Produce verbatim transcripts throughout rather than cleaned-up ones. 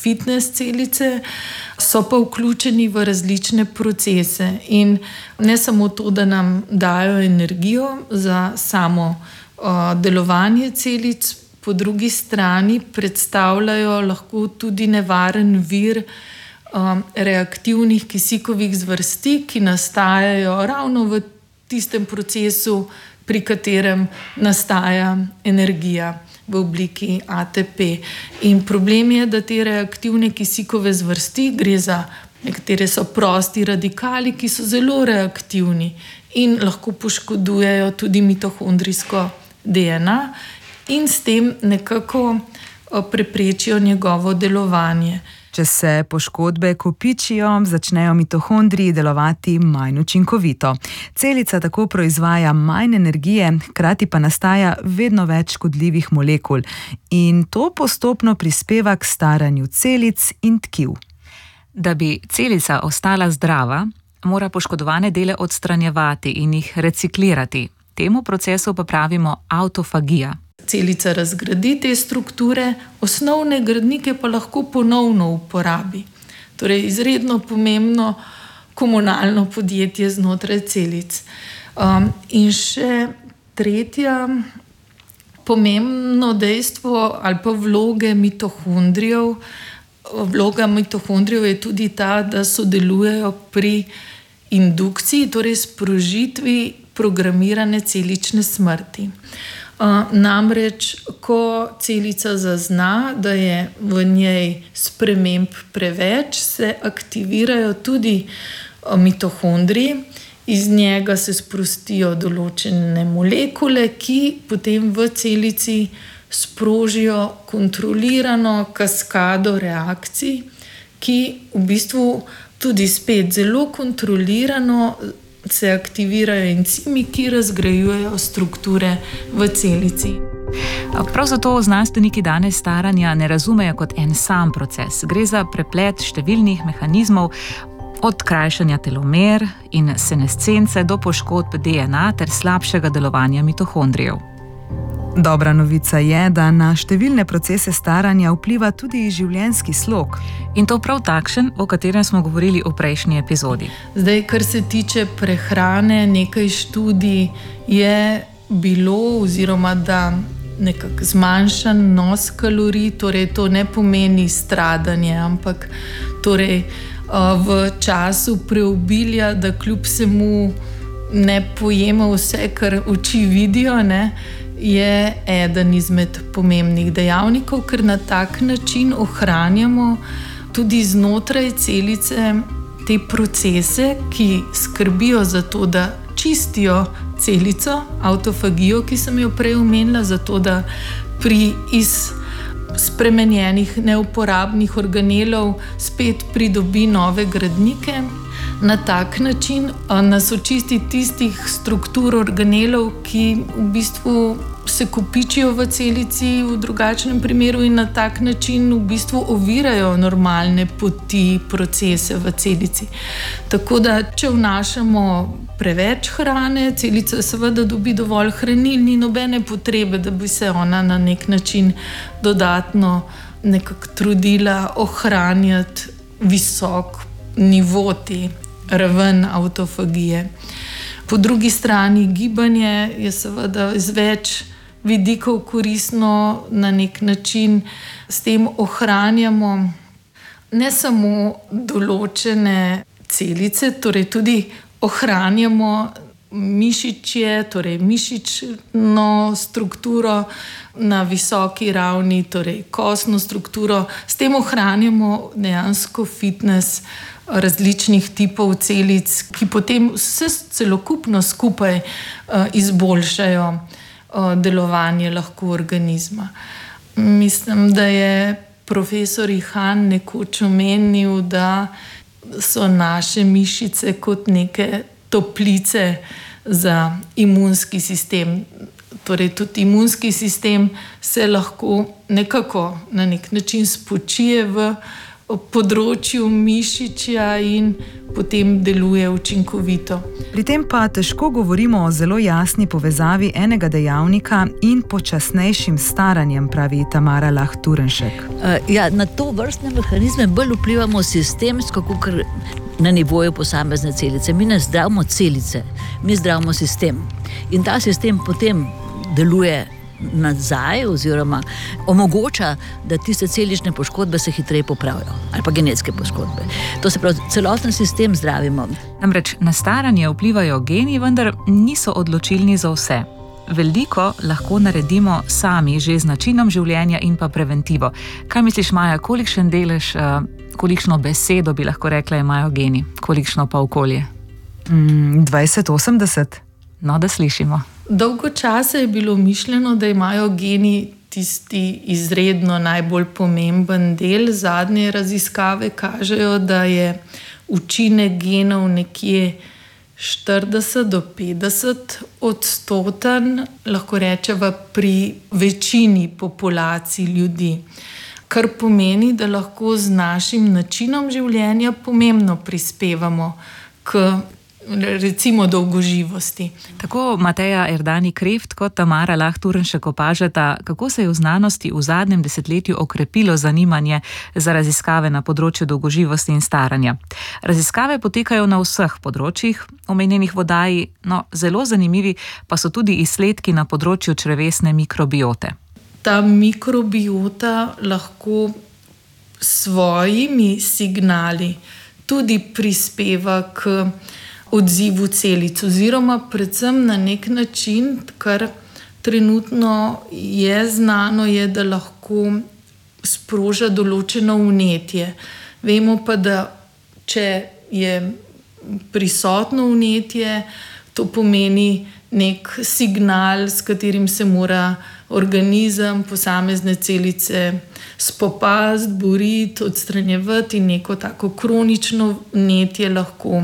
fitness celice, so pa vključeni v različne procese. In ne samo to, da nam dajo energijo za samo uh, delovanje celic, po drugi strani predstavljajo lahko tudi nevaren vir um, reaktivnih kisikovih zvrsti, ki nastajajo ravno v tistem procesu, pri katerem nastaja energija v obliki A T P. In problem je, da te reaktivne kisikove zvrsti, gre za nekatere so prosti radikali, ki so zelo reaktivni in lahko poškodujejo tudi mitohondrijsko D N A in s tem nekako preprečijo njegovo delovanje. Če se poškodbe kopičijo, začnejo mitohondriji delovati manj učinkovito. Celica tako proizvaja manj energije, hkrati pa nastaja vedno več škodljivih molekul in to postopno prispeva k staranju celic in tkiv. Da bi celica ostala zdrava, mora poškodovane dele odstranjevati in jih reciklirati. Temu procesu pa pravimo avtofagija. Celica razgradi te strukture, osnovne gradnike pa lahko ponovno uporabi. Torej, izredno pomembno komunalno podjetje znotraj celic. Um, in še tretja pomembno dejstvo ali pa vloge mitohondrijev. Vloga mitohondrijev je tudi ta, da sodelujejo pri indukciji, torej sprožitvi programirane celične smrti. Uh, namreč, ko celica zazna, da je v njej sprememb preveč, se aktivirajo tudi mitohondriji, iz njega se sprostijo določene molekule, ki potem v celici sprožijo kontrolirano kaskado reakcij, ki v bistvu tudi spet zelo kontrolirano se aktivirajo encimi, ki razgrajujejo strukture v celici. Prav zato znanstveniki danes staranja ne razumejo kot en sam proces. Gre za preplet številnih mehanizmov, od krajšanja telomer in senescence do poškodb D N A ter slabšega delovanja mitohondrijev. Dobra novica je, da na številne procese staranja vpliva tudi življenjski slog. In to prav takšen, o katerem smo govorili v prejšnji epizodi. Zdaj, kar se tiče prehrane, nekaj študij je bilo, oziroma da nekako zmanjšan nos kalorij, torej to ne pomeni stradanje, ampak torej v času preobilja, da kljub vsemu ne pojemo vse, kar oči vidijo, ne, je eden izmed pomembnih dejavnikov, ker na tak način ohranjamo tudi znotraj celice te procese, ki skrbijo za to, da čistijo celico, avtofagijo, ki sem jo prej omenila, zato da pri iz spremenjenih neuporabnih organelov spet pridobi nove gradnike. Na tak način nas očisti tistih struktur organelov, ki v bistvu se kopičijo v celici v drugačnem primeru in na tak način v bistvu ovirajo normalne poti, procese v celici. Tako da, če vnašamo preveč hrane, celica seveda dobi dovolj hranil, ni nobene potrebe, da bi se ona na nek način dodatno nekako trudila ohranjati visok nivo te raven avtofagije. Po drugi strani gibanje je seveda z več vidikov koristno, na nek način s tem ohranjamo ne samo določene celice, torej tudi ohranjamo mišičje, torej mišično strukturo na visoki ravni, torej kostno strukturo. S tem ohranjamo dejansko fitness različnih tipov celic, ki potem vse celokupno skupaj izboljšajo delovanje lahko organizma. Mislim, da je profesor Ihan nekoč omenil, da so naše mišice kot neke toplice za imunski sistem. Torej, tudi imunski sistem se lahko nekako na nek način spočije v področju mišičja in potem deluje učinkovito. Pri tem pa težko govorimo o zelo jasni povezavi enega dejavnika in počasnejšim staranjem, pravi Tamara Lah Turnšek. Uh, ja, na to vrstne mehanizme bolj vplivamo sistemsko, kot na nivoju posamezne celice. Mi ne zdravimo celice, mi zdravimo sistem. In ta sistem potem deluje nazaj oziroma omogoča, da tiste celične poškodbe se hitreje popravijo ali pa genetske poškodbe. To se pravi, celoten sistem zdravimo. Namreč na staranje vplivajo geni, vendar niso odločilni za vse. Veliko lahko naredimo sami, že z načinom življenja in pa preventivo. Kaj misliš, Maja, kolikšen delež, kolikšno besedo bi lahko rekla imajo geni, kolikšno pa okolje? Mm, dvajset osemdeset. No, da slišimo. Dolgo časa je bilo mišljeno, da imajo geni tisti izredno najbolj pomemben del. Zadnje raziskave kažejo, da je učinek genov nekje štirideset do petdeset odstoten, lahko rečeva pri večini populacij ljudi. Kar pomeni, da lahko z našim načinom življenja pomembno prispevamo k recimo dolgoživosti. Tako Mateja Erdani Kreft kot Tamara Lah Turnšek opažata, kako se je v znanosti v zadnjem desetletju okrepilo zanimanje za raziskave na področju dolgoživosti in staranja. Raziskave potekajo na vseh področjih, omenjenih v oddaji, no zelo zanimivi pa so tudi izsledki na področju črevesne mikrobiote. Ta mikrobiota lahko s svojimi signali tudi prispeva k odzivu celic, oziroma predvsem na nek način, kar trenutno je znano, je, da lahko sproža določeno vnetje. Vemo pa, da če je prisotno vnetje, to pomeni nek signal, s katerim se mora organizem, posamezne celice spopasti, boriti, odstranjevati in neko tako kronično vnetje lahko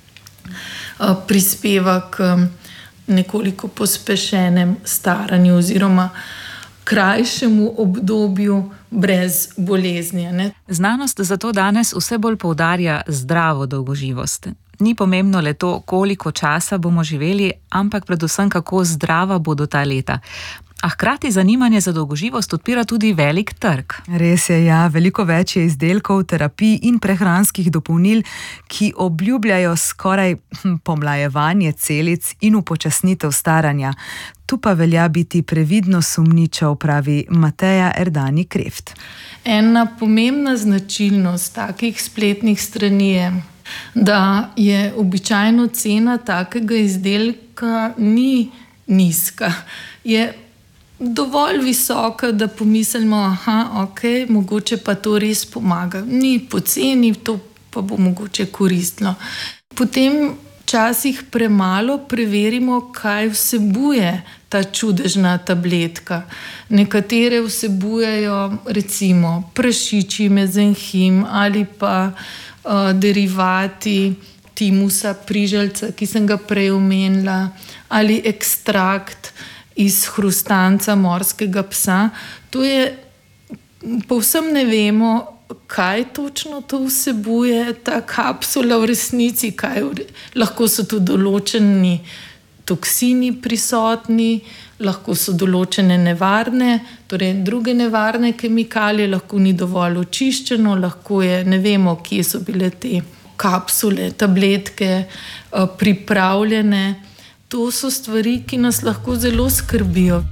prispeva k nekoliko pospešenem staranju oziroma krajšemu obdobju brez bolezni. Ne? Znanost zato danes vse bolj poudarja zdravo dolgoživost. Ni pomembno le to, koliko časa bomo živeli, ampak predvsem kako zdrava bodo ta leta. A hkrati zanimanje za dolgoživost odpira tudi velik trg. Res je, ja, veliko več je izdelkov, terapij in prehranskih dopolnil, ki obljubljajo skoraj pomlajevanje celic in upočasnitev staranja. Tu pa velja biti previdno sumničav, pravi Mateja Erdani Kreft. Ena pomembna značilnost takih spletnih strani je, da je običajno cena takega izdelka ni nizka. Je dovolj visoka, da pomislimo, aha, ok, mogoče pa to res pomaga. Ni poceni, to pa bo mogoče koristilo. Potem včasih premalo preverimo, kaj vsebuje ta čudežna tabletka. Nekatere vsebujejo recimo prašičji mezenhim ali pa uh, derivati timusa priželjca, ki sem ga prej omenila, ali ekstrakt iz hrustanca morskega psa. To je, povsem ne vemo, kaj točno to vsebuje, ta kapsula v resnici, kaj lahko so tu določeni toksini prisotni, lahko so določene nevarne, torej druge nevarne kemikalije, lahko ni dovolj očiščeno, lahko je, ne vemo, kje so bile te kapsule, tabletke pripravljene. To so stvari, ki nas lahko zelo skrbijo.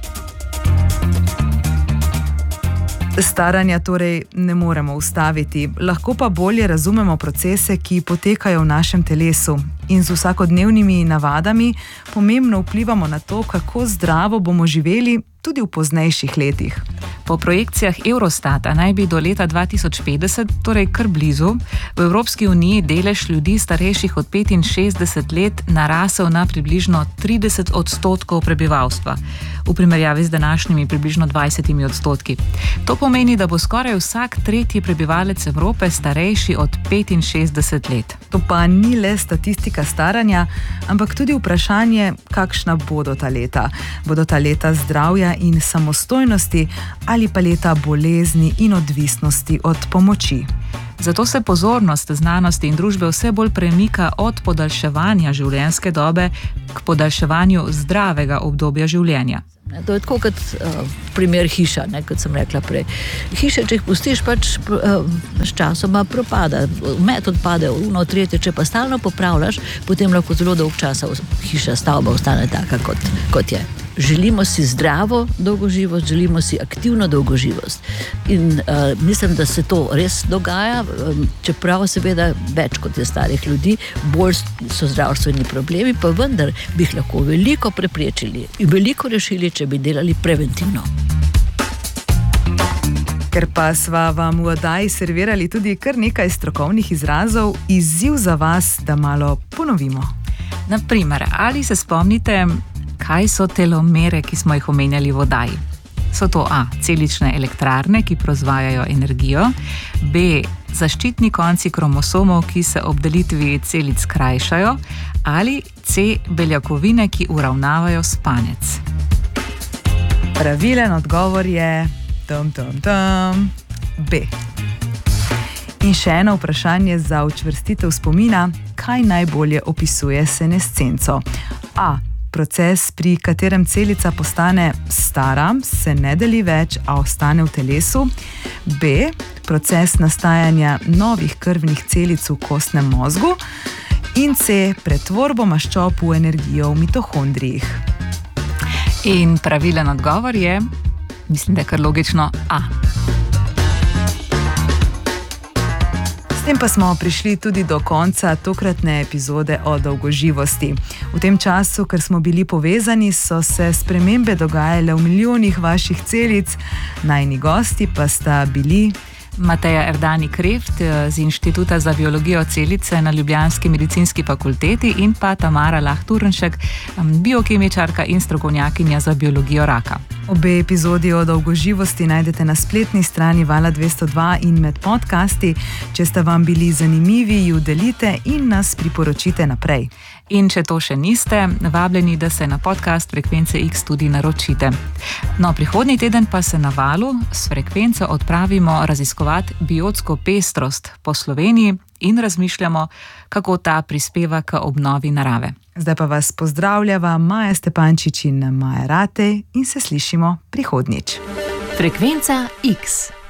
Staranja torej ne moremo ustaviti, lahko pa bolje razumemo procese, ki potekajo v našem telesu in z vsakodnevnimi navadami pomembno vplivamo na to, kako zdravo bomo živeli tudi v poznejših letih. Po projekcijah Eurostata naj bi do leta dva tisoč petdeset, torej kar blizu, v Evropski uniji delež ljudi starejših od petinšestdeset let narasel na približno trideset odstotkov prebivalstva, v primerjavi z današnjimi približno dvajsetimi odstotki. To pomeni, da bo skoraj vsak tretji prebivalec Evrope starejši od petinšestdeset let. To pa ni le statistika staranja, ampak tudi vprašanje, kakšna bodo ta leta. Bodo ta leta zdravja in samostojnosti ali pa leta bolezni in odvisnosti od pomoči. Zato se pozornost znanosti in družbe vse bolj premika od podaljševanja življenjske dobe k podaljševanju zdravega obdobja življenja. To je tako kot uh, primer hiša, ne, kot sem rekla prej. Hiše, če jih pustiš, pač uh, s časoma propada. Met odpade, uno, tretje, če pa stalno popravljaš, potem lahko zelo dolg časa hiša, stavba ostane taka, kot, kot je. Želimo si zdravo dolgoživost, želimo si aktivno dolgoživost. In uh, mislim, da se to res dogaja, um, čeprav seveda več kot je starih ljudi, bolj so zdravstveni problemi, pa vendar bi jih lahko veliko preprečili in veliko rešili, če bi delali preventivno. Ker pa sva vam v oddaji servirali tudi kar nekaj strokovnih izrazov, izziv za vas, da malo ponovimo. Naprimer, ali se spomnite, kaj so telomere, ki smo jih omenjali v oddaji? So to A. Celične elektrarne, ki proizvajajo energijo, B. Zaščitni konci kromosomov, ki se ob delitvi celic krajšajo, ali C. Beljakovine, ki uravnavajo spanec. Pravilen odgovor je tum, tum, tum, B. In še eno vprašanje za učvrstitev spomina, kaj najbolje opisuje senescenco? A. Proces, pri katerem celica postane stara, se ne deli več, a ostane v telesu. B. Proces nastajanja novih krvnih celic v kostnem mozgu. In C. Pretvorbo maščob v energijo v mitohondrijih. In pravilen odgovor je, mislim, da je kar logično, A. S tem pa smo prišli tudi do konca tokratne epizode o dolgoživosti. V tem času, ker smo bili povezani, so se spremembe dogajale v milijonih vaših celic. Najni gosti pa sta bili Mateja Erdani Kreft z Inštituta za biologijo celice na Ljubljanski medicinski fakulteti in pa Tamara Lah Turnšek, biokemičarka in strokovnjakinja za biologijo raka. Obe epizodi o dolgoživosti najdete na spletni strani Vala dvesto dva in med podcasti. Če sta vam bili zanimivi, ju delite in nas priporočite naprej. In če to še niste, vabljeni, da se na podcast Frekvence X tudi naročite. No, prihodnji teden pa se na Valu s Frekvenco odpravimo raziskovati biotsko pestrost po Sloveniji in razmišljamo, kako ta prispeva k obnovi narave. Zdaj pa vas pozdravljava Maja Stepančič in Maja Ratej in se slišimo prihodnjič. Frekvenca X.